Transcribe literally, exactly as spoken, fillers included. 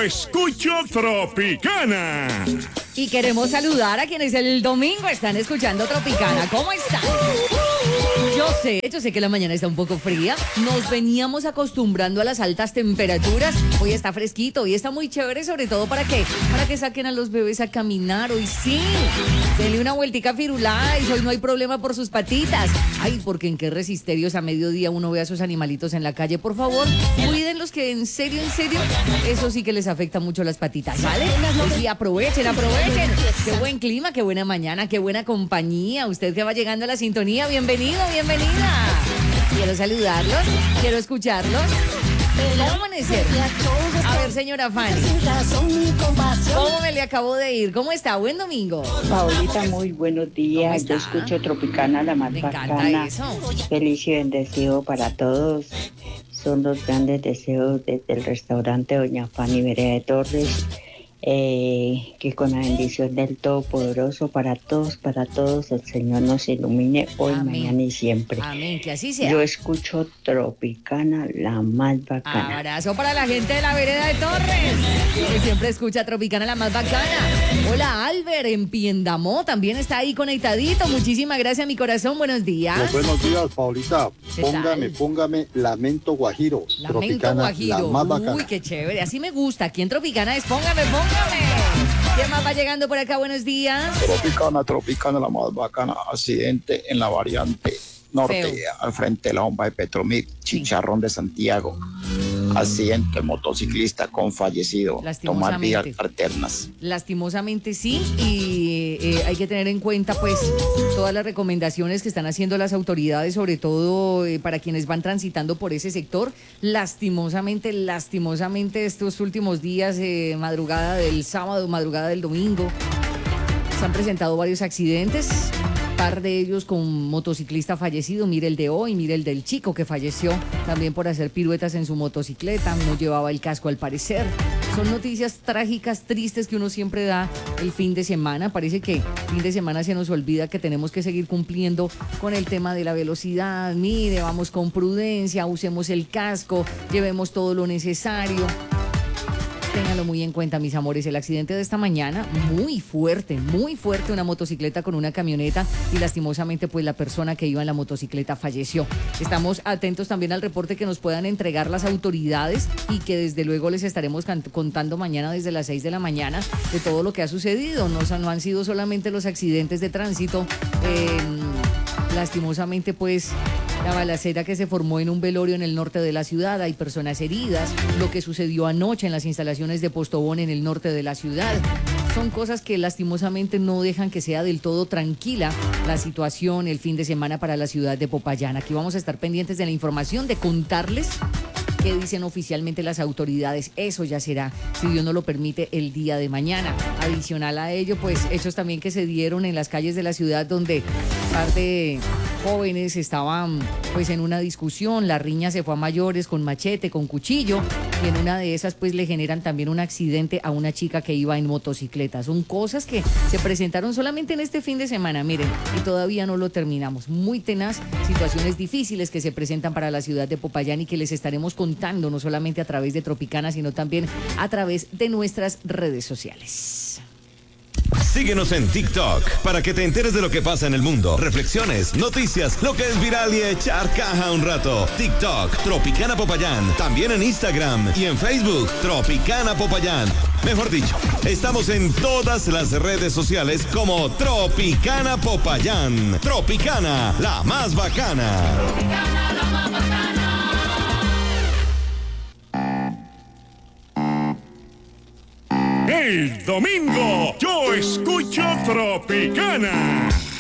yo escucho Tropicana. Y queremos saludar a quienes el domingo están escuchando Tropicana. ¿Cómo están? Yo sé, yo sé que la mañana está un poco fría. Nos veníamos acostumbrando a las altas temperaturas. Hoy está fresquito, hoy está muy chévere, sobre todo para que, para que saquen a los bebés a caminar. Hoy sí, denle una vueltica firulada y hoy no hay problema por sus patitas. Ay, porque en qué resisterios a mediodía uno ve a esos animalitos en la calle. Por favor, cuídenlos que en serio, en serio, eso sí que les afecta mucho las patitas, ¿vale? Y aprovechen, aprovechen. Qué buen clima, qué buena mañana, qué buena compañía. Usted que va llegando a la sintonía, bienvenido, bienvenida. Quiero saludarlos, quiero escucharlos. ¿Cómo amanecer? A ver, señora Fanny, ¿cómo me le acabo de ir? ¿Cómo está? Buen domingo. Paulita, muy buenos días. Yo escucho Tropicana, la más Me bacana. encanta eso. Feliz y bendecido para todos. Son los grandes deseos desde el restaurante Doña Fanny Vereda de Torres. Eh, que con la bendición del Todopoderoso para todos, para todos, el Señor nos ilumine hoy, Amén. mañana y siempre. Amén, que así sea. Yo escucho Tropicana, la más bacana. Abrazo para la gente de la Vereda de Torres, que siempre escucha Tropicana, la más bacana. Hola, Albert, en Piendamó, también está ahí conectadito. Muchísimas gracias, mi corazón. Buenos días. Pues buenos días, Paulita. ¿Qué Póngame, tal? póngame Lamento Guajiro. Lamento Tropicana, Guajiro. la más bacana. Uy, qué chévere. Así me gusta. Aquí en Tropicana es póngame, póngame. ¿Quién más va llegando por acá? Buenos días. Tropicana, Tropicana, la más bacana. Accidente en la variante norte, Feo. al frente de la bomba de Petromil, Chicharrón de Santiago. Accidente, motociclista con fallecido. Tomar Lastimosamente. vías alternas. Lastimosamente sí, y eh, hay que tener en cuenta pues todas las recomendaciones que están haciendo las autoridades, sobre todo eh, para quienes van transitando por ese sector. Lastimosamente, lastimosamente estos últimos días, eh, madrugada del sábado, madrugada del domingo, se han presentado varios accidentes. Par de ellos con motociclista fallecido, mire el de hoy, mire el del chico que falleció también por hacer piruetas en su motocicleta, no llevaba el casco al parecer. Son noticias trágicas, tristes que uno siempre da el fin de semana. Parece que fin de semana se nos olvida que tenemos que seguir cumpliendo con el tema de la velocidad. Mire, vamos con prudencia, usemos el casco, llevemos todo lo necesario. Ténganlo muy en cuenta, mis amores. El accidente de esta mañana, muy fuerte, muy fuerte, una motocicleta con una camioneta y lastimosamente pues la persona que iba en la motocicleta falleció. Estamos atentos también al reporte que nos puedan entregar las autoridades y que desde luego les estaremos contando mañana desde las seis de la mañana de todo lo que ha sucedido. No, no han sido solamente los accidentes de tránsito, eh, lastimosamente pues la balacera que se formó en un velorio en el norte de la ciudad, hay personas heridas, lo que sucedió anoche en las instalaciones de Postobón en el norte de la ciudad. Son cosas que lastimosamente no dejan que sea del todo tranquila la situación el fin de semana para la ciudad de Popayán. Aquí vamos a estar pendientes de la información, de contarles qué dicen oficialmente las autoridades. Eso ya será, si Dios no lo permite, el día de mañana. Adicional a ello, pues hechos también que se dieron en las calles de la ciudad donde parte de jóvenes estaban pues en una discusión, la riña se fue a mayores con machete, con cuchillo, y en una de esas pues le generan también un accidente a una chica que iba en motocicleta. Son cosas que se presentaron solamente en este fin de semana, miren, y todavía no lo terminamos. Muy tenaz, situaciones difíciles que se presentan para la ciudad de Popayán y que les estaremos contando no solamente a través de Tropicana, sino también a través de nuestras redes sociales. Síguenos en TikTok para que te enteres de lo que pasa en el mundo. Reflexiones, noticias, lo que es viral y echar caja un rato. TikTok, Tropicana Popayán. También en Instagram y en Facebook, Tropicana Popayán. Mejor dicho, estamos en todas las redes sociales como Tropicana Popayán. Tropicana, la más bacana. Tropicana, la más bacana. El domingo yo escucho Tropicana.